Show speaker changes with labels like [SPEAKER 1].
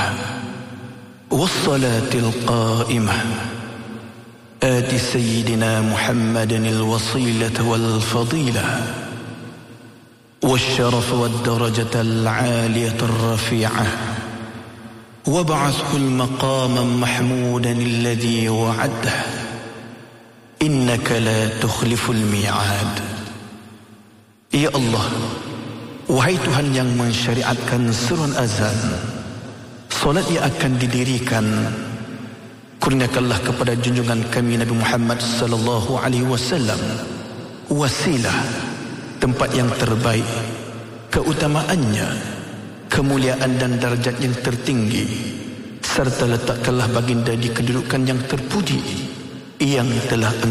[SPEAKER 1] والصلاة القائمة آت سيدنا محمد الوصيلة والفضيلة والشرف والدرجة العالية الرفيعة وابعثه المقاما محمودا الذي وعده إنك لا تخلف الميعاد. Ya Allah, wahai Tuhan yang mensyariatkan seruan azan, solat yang akan didirikan, kurniakanlah kepada junjungan kami Nabi Muhammad sallallahu alaihi wasallam wasilah, tempat yang terbaik, keutamaannya, kemuliaan dan darjat yang tertinggi, serta letakkanlah baginda di kedudukan yang terpuji yang telah